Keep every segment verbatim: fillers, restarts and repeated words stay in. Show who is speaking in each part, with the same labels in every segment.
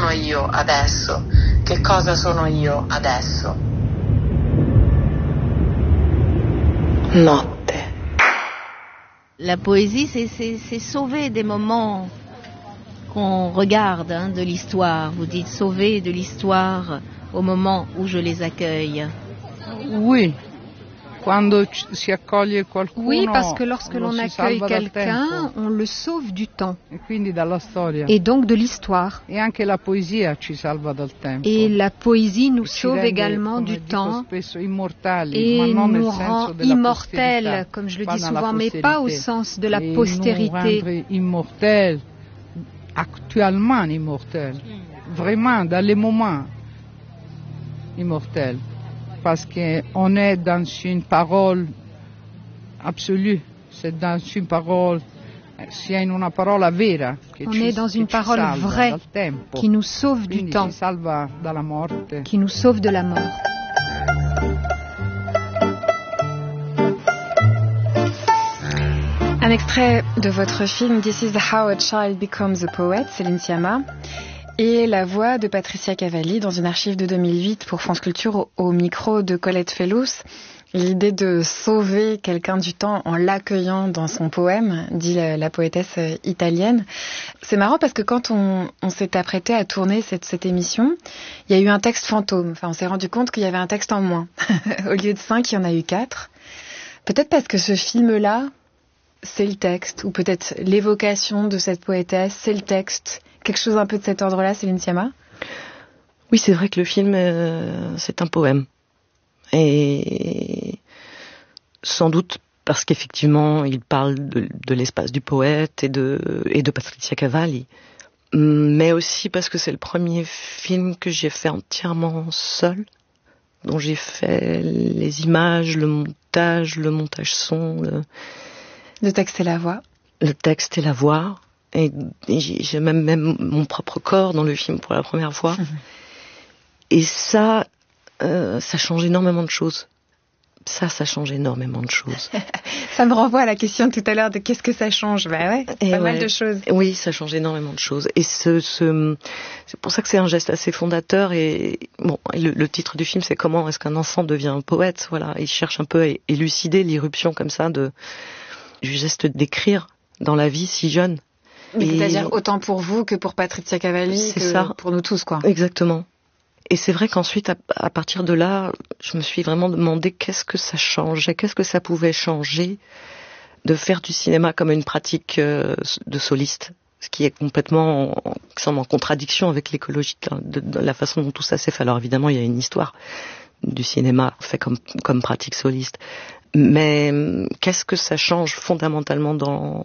Speaker 1: sono io adesso? Che cosa sono io adesso? Notte.
Speaker 2: La poésie, c'est, c'est, c'est sauver des moments qu'on regarde hein, de l'histoire. Vous dites sauver de l'histoire au moment où je les accueille.
Speaker 3: Oui. Quando si accoglie qualcuno,
Speaker 4: oui, parce que lorsque l'on accueille quelqu'un,
Speaker 3: tempo.
Speaker 4: on le sauve du temps.
Speaker 3: E quindi dalla storia.
Speaker 4: Et donc de l'histoire.
Speaker 3: E anche la poesia ci salva dal tempo.
Speaker 4: Et la poésie nous
Speaker 3: ci
Speaker 4: sauve
Speaker 3: rende,
Speaker 4: également du
Speaker 3: dico
Speaker 4: temps.
Speaker 3: Spesso, immortali,
Speaker 4: et
Speaker 3: ma non
Speaker 4: nous
Speaker 3: nel senso
Speaker 4: rend
Speaker 3: della
Speaker 4: immortels,
Speaker 3: posterità,
Speaker 4: comme je le
Speaker 3: pas
Speaker 4: dis
Speaker 3: dans la
Speaker 4: souvent, mais pas au
Speaker 3: postérité.
Speaker 4: sens de la
Speaker 3: Et
Speaker 4: postérité.
Speaker 3: nous rendre immortels, actuellement immortels, vraiment dans les moments immortels, parce qu'on est dans une parole absolue, c'est dans une parole, c'est in una parola vera che
Speaker 4: on
Speaker 3: ci,
Speaker 4: est dans une
Speaker 3: che ci
Speaker 4: parole
Speaker 3: salva
Speaker 4: vraie
Speaker 3: dal tempo.
Speaker 4: qui nous sauve
Speaker 3: Quindi
Speaker 4: du temps,
Speaker 3: ci salva dalla morte.
Speaker 4: qui nous sauve de la mort.
Speaker 5: Un extrait de votre film This is how a child becomes a poet, Céline Sciamma, et la voix de Patricia Cavalli dans une archive de deux mille huit pour France Culture au, au micro de Colette Fellous. L'idée de sauver quelqu'un du temps en l'accueillant dans son poème, dit la, la poétesse italienne. C'est marrant parce que quand on, on s'est apprêté à tourner cette, cette émission, il y a eu un texte fantôme. Enfin, on s'est rendu compte qu'il y avait un texte en moins. Au lieu de cinq, il y en a eu quatre. Peut-être parce que ce film-là, c'est le texte, ou peut-être l'évocation de cette poétesse, c'est le texte. Quelque chose un peu de cet ordre-là, Céline Sciamma ?
Speaker 6: Oui, c'est vrai que le film, euh, c'est un poème. Et sans doute parce qu'effectivement, il parle de, de l'espace du poète et de, et de Patricia Cavalli. Mais aussi parce que c'est le premier film que j'ai fait entièrement seul, dont j'ai fait les images, le montage, le montage son. Le,
Speaker 5: le texte et la voix.
Speaker 6: Le texte et la voix. Et, et j'ai, j'ai même, même mon propre corps dans le film pour la première fois. Mmh. Et ça... Euh, ça change énormément de choses. Ça, ça change énormément de choses.
Speaker 5: Ça me renvoie à la question de tout à l'heure de qu'est-ce que ça change. Bah ouais, c'est
Speaker 6: et
Speaker 5: pas
Speaker 6: ouais.
Speaker 5: mal de choses.
Speaker 6: Oui, ça change énormément de choses. Et ce, ce, c'est pour ça que c'est un geste assez fondateur. Et bon, le, le titre du film, c'est comment est-ce qu'un enfant devient un poète. Voilà, il cherche un peu à élucider l'irruption comme ça de du geste d'écrire dans la vie si jeune.
Speaker 5: Mais
Speaker 6: et
Speaker 5: c'est-à-dire autant pour vous que pour Patricia Cavalli,
Speaker 6: c'est
Speaker 5: que
Speaker 6: ça.
Speaker 5: Pour nous tous, quoi.
Speaker 6: Exactement. Et c'est vrai qu'ensuite, à, à partir de là, je me suis vraiment demandé qu'est-ce que ça changeait, qu'est-ce que ça pouvait changer de faire du cinéma comme une pratique euh, de soliste, ce qui est complètement en, en, en contradiction avec l'écologie, de, de la façon dont tout ça s'est fait. Alors évidemment, il y a une histoire du cinéma fait comme, comme pratique soliste. Mais qu'est-ce que ça change fondamentalement dans,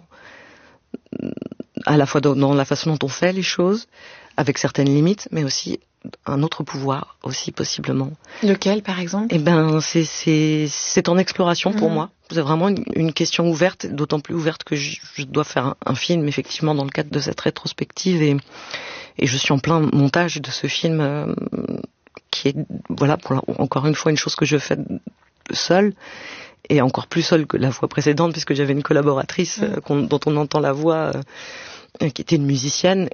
Speaker 6: à la fois dans, dans la façon dont on fait les choses, avec certaines limites, mais aussi un autre pouvoir aussi possiblement.
Speaker 5: Lequel, par exemple ?
Speaker 6: Eh ben, c'est c'est c'est en exploration pour mmh. moi. C'est vraiment une, une question ouverte, d'autant plus ouverte que je, je dois faire un, un film effectivement dans le cadre de cette rétrospective et et je suis en plein montage de ce film euh, qui est voilà pour la, encore une fois une chose que je fais seule et encore plus seule que la fois précédente puisque j'avais une collaboratrice mmh. euh, qu'on, dont on entend la voix euh, qui était une musicienne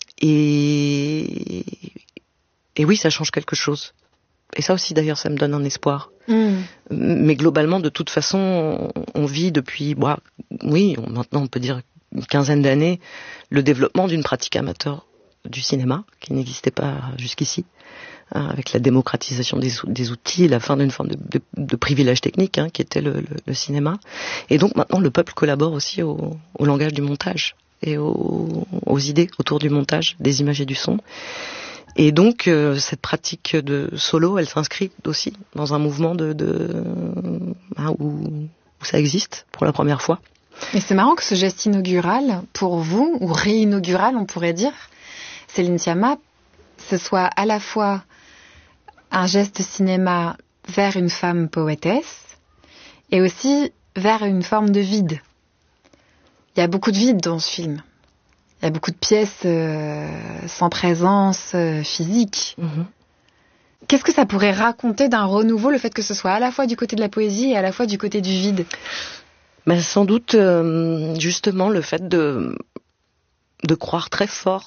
Speaker 6: et Et oui, ça change quelque chose. Et ça aussi, d'ailleurs, ça me donne un espoir. Mmh. Mais globalement, de toute façon, on, on vit depuis, bah, oui, on, maintenant on peut dire une quinzaine d'années, le développement d'une pratique amateur du cinéma, qui n'existait pas jusqu'ici, hein, avec la démocratisation des, des outils, la fin d'une forme de, de, de privilège technique, hein, qui était le, le, le cinéma. Et donc maintenant, le peuple collabore aussi au, au langage du montage et aux, aux idées autour du montage, des images et du son. Et donc, euh, cette pratique de solo, elle s'inscrit aussi dans un mouvement de, de hein, où, où ça existe pour la première fois.
Speaker 5: Et c'est marrant que ce geste inaugural, pour vous, ou réinaugural, on pourrait dire, Céline Sciamma, ce soit à la fois un geste cinéma vers une femme poétesse et aussi vers une forme de vide. Il y a beaucoup de vide dans ce film. Il y a beaucoup de pièces euh, sans présence euh, physique. Mmh. Qu'est-ce que ça pourrait raconter d'un renouveau, le fait que ce soit à la fois du côté de la poésie et à la fois du côté du vide ?
Speaker 6: Ben, sans doute, euh, justement, le fait de, de croire très fort